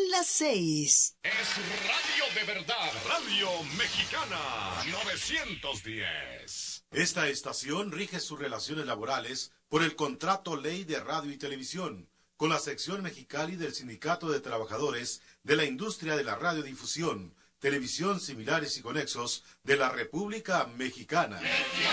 Son las 6. Es radio de verdad, Radio Mexicana 910. Esta estación rige sus relaciones laborales por el Contrato Ley de Radio y Televisión, con la sección Mexicali del Sindicato de Trabajadores de la Industria de la Radiodifusión, Televisión Similares y Conexos de la República Mexicana.